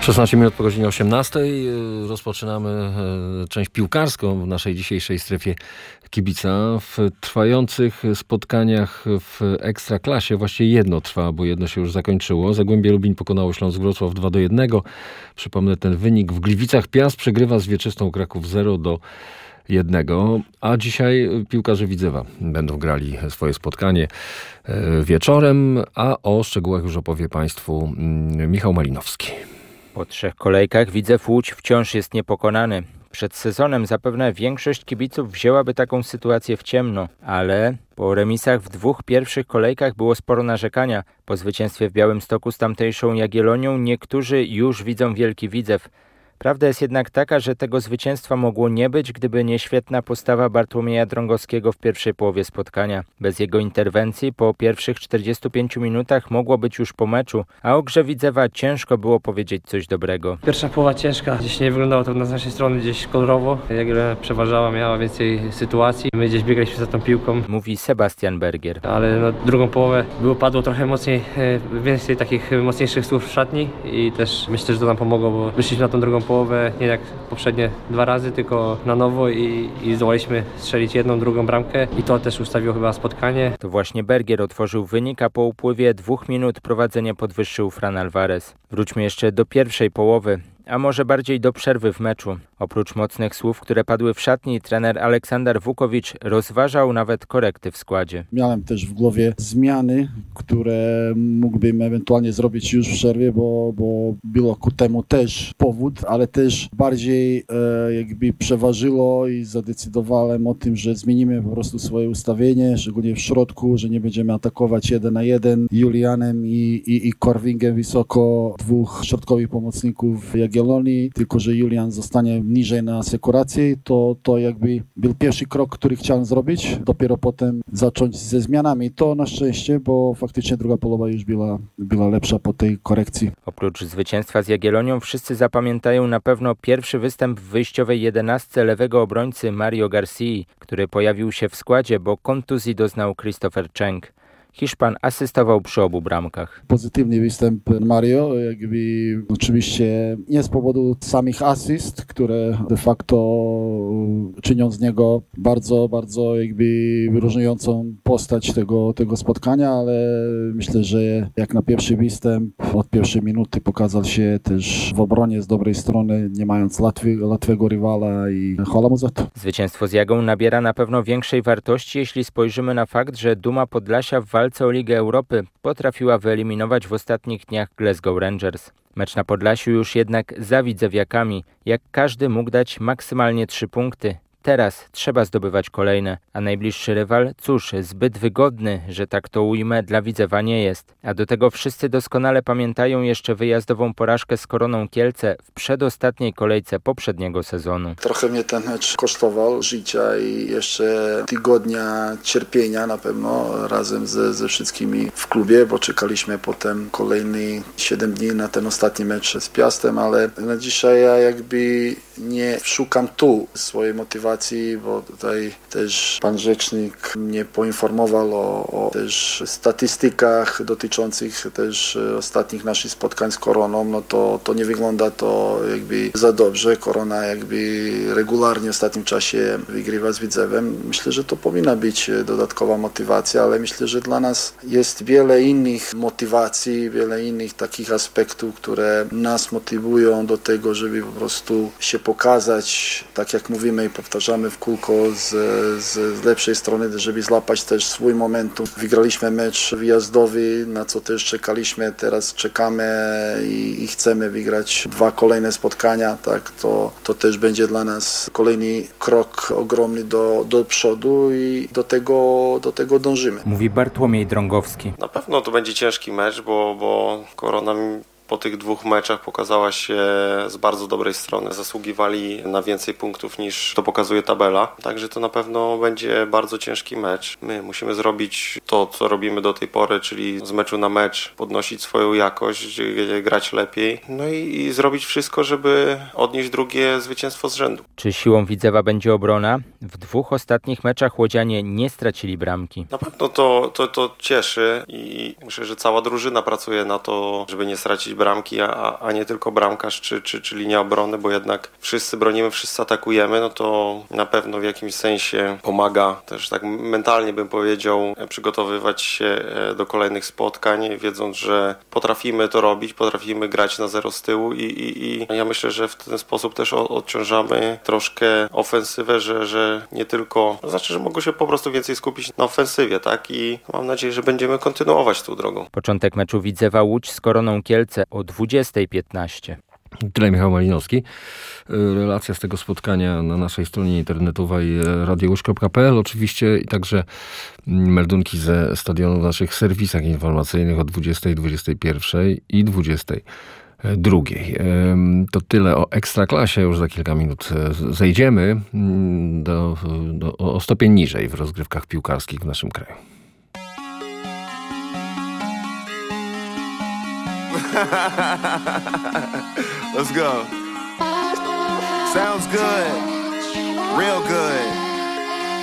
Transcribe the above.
16 minut po godzinie 18. Rozpoczynamy część piłkarską w naszej dzisiejszej strefie kibica. W trwających spotkaniach w Ekstraklasie właściwie jedno trwa, bo jedno się już zakończyło. Zagłębie Lubin pokonało Śląsk Wrocław 2-1. Przypomnę ten wynik. W Gliwicach Piast przegrywa z Wieczystą Kraków 0-1. A dzisiaj piłkarze Widzewa będą grali swoje spotkanie wieczorem, a o szczegółach już opowie Państwu Michał Malinowski. Po 3 kolejkach Widzew Łódź wciąż jest niepokonany. Przed sezonem zapewne większość kibiców wzięłaby taką sytuację w ciemno, ale po remisach w 2 pierwszych kolejkach było sporo narzekania. Po zwycięstwie w Białymstoku z tamtejszą Jagiellonią niektórzy już widzą wielki Widzew. Prawda jest jednak taka, że tego zwycięstwa mogło nie być, gdyby nie świetna postawa Bartłomieja Drągowskiego w pierwszej połowie spotkania. Bez jego interwencji po pierwszych 45 minutach mogło być już po meczu, a o grze Widzewa ciężko było powiedzieć coś dobrego. Pierwsza połowa ciężka, gdzieś nie wyglądało to z naszej strony gdzieś kolorowo. Jagiellonia przeważała, miała więcej sytuacji. My gdzieś biegaliśmy za tą piłką. Mówi Sebastian Bergier. Ale drugą połowę padło trochę mocniej, więcej takich mocniejszych słów w szatni i też myślę, że to nam pomogło, bo wyszliśmy na tą drugą połowę nie jak poprzednie 2 razy, tylko na nowo i zdołaliśmy strzelić jedną, drugą bramkę i to też ustawiło chyba spotkanie. To właśnie Bergier otworzył wynik, a po upływie 2 minut prowadzenie podwyższył Fran Alvarez. Wróćmy jeszcze do pierwszej połowy, a może bardziej do przerwy w meczu. Oprócz mocnych słów, które padły w szatni, trener Aleksander Wukowicz rozważał nawet korekty w składzie. Miałem też w głowie zmiany, które mógłbym ewentualnie zrobić już w przerwie, bo było ku temu też powód, ale też bardziej jakby przeważyło i zadecydowałem o tym, że zmienimy po prostu swoje ustawienie, szczególnie w środku, że nie będziemy atakować 1 na 1 Julianem i Korwingiem wysoko, 2 środkowych pomocników Jagiellonii, tylko że Julian zostanie niżej na asekuracji, to jakby był pierwszy krok, który chciałem zrobić, dopiero potem zacząć ze zmianami. To na szczęście, bo faktycznie druga połowa już była lepsza po tej korekcji. Oprócz zwycięstwa z Jagiellonią wszyscy zapamiętają na pewno pierwszy występ w wyjściowej 11 lewego obrońcy Mario Garcii, który pojawił się w składzie, bo kontuzji doznał Christopher Cenk. Hiszpan asystował przy obu bramkach. Pozytywny występ Mario, jakby oczywiście nie z powodu samych asyst, które de facto czynią z niego bardzo, bardzo jakby wyróżniającą postać tego spotkania, ale myślę, że jak na pierwszy występ od pierwszej minuty pokazał się też w obronie z dobrej strony, nie mając łatwego rywala i chwała mu za to. Zwycięstwo z Jagą nabiera na pewno większej wartości, jeśli spojrzymy na fakt, że Duma Podlasia w walce o Ligę Europy potrafiła wyeliminować w ostatnich dniach Glasgow Rangers. Mecz na Podlasiu już jednak za widzewiakami. Jak każdy mógł dać maksymalnie 3 punkty. Teraz trzeba zdobywać kolejne, a najbliższy rywal, cóż, zbyt wygodny, że tak to ujmę, dla Widzewa nie jest. A do tego wszyscy doskonale pamiętają jeszcze wyjazdową porażkę z Koroną Kielce w przedostatniej kolejce poprzedniego sezonu. Trochę mnie ten mecz kosztował życia i jeszcze tygodnia cierpienia na pewno razem ze wszystkimi w klubie, bo czekaliśmy potem kolejny 7 dni na ten ostatni mecz z Piastem, ale na dzisiaj ja jakby nie szukam tu swojej motywacji, bo tutaj też pan rzecznik mnie poinformował o też statystykach dotyczących też ostatnich naszych spotkań z Koroną, no to nie wygląda to jakby za dobrze. Korona jakby regularnie w ostatnim czasie wygrywa z Widzewem. Myślę, że to powinna być dodatkowa motywacja, ale myślę, że dla nas jest wiele innych motywacji, wiele innych takich aspektów, które nas motywują do tego, żeby po prostu się pokazać, tak jak mówimy i powtarzamy w kółko z lepszej strony, żeby złapać też swój momentum. Wygraliśmy mecz wyjazdowy, na co też czekaliśmy, teraz czekamy i chcemy wygrać 2 kolejne spotkania, tak, to też będzie dla nas kolejny krok ogromny do przodu i do tego dążymy. Mówi Bartłomiej Drągowski. Na pewno to będzie ciężki mecz, bo Korona po tych 2 meczach pokazała się z bardzo dobrej strony. Zasługiwali na więcej punktów niż to pokazuje tabela. Także to na pewno będzie bardzo ciężki mecz. My musimy zrobić to, co robimy do tej pory, czyli z meczu na mecz podnosić swoją jakość, grać lepiej. No i zrobić wszystko, żeby odnieść drugie zwycięstwo z rzędu. Czy siłą Widzewa będzie obrona? W 2 ostatnich meczach łodzianie nie stracili bramki. Na pewno to cieszy i myślę, że cała drużyna pracuje na to, żeby nie stracić bramki, a nie tylko bramkarz czy linia obrony, bo jednak wszyscy bronimy, wszyscy atakujemy, no to na pewno w jakimś sensie pomaga też tak mentalnie, bym powiedział, przygotowywać się do kolejnych spotkań, wiedząc, że potrafimy to robić, potrafimy grać na zero z tyłu i ja myślę, że w ten sposób też odciążamy troszkę ofensywę, że nie tylko, to znaczy, że mogą się po prostu więcej skupić na ofensywie, tak? I mam nadzieję, że będziemy kontynuować tą drogą. Początek meczu Widzewa Łódź z Koroną Kielce o 20:15. Tyle Michał Malinowski. Relacja z tego spotkania na naszej stronie internetowej radiołuż.pl oczywiście i także meldunki ze stadionu w naszych serwisach informacyjnych o 20, 21 i 22. To tyle o Ekstraklasie. Już za kilka minut zejdziemy o stopień niżej w rozgrywkach piłkarskich w naszym kraju. Let's go. Sounds good.